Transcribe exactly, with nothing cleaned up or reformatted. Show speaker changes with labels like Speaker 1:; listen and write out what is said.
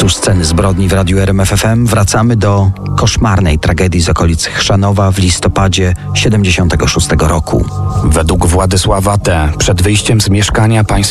Speaker 1: Tu sceny zbrodni w Radiu R M F F M. Wracamy do koszmarnej tragedii z okolic Chrzanowa w listopadzie siedemdziesiątego szóstego roku.
Speaker 2: Według Władysława T. przed wyjściem z mieszkania państwa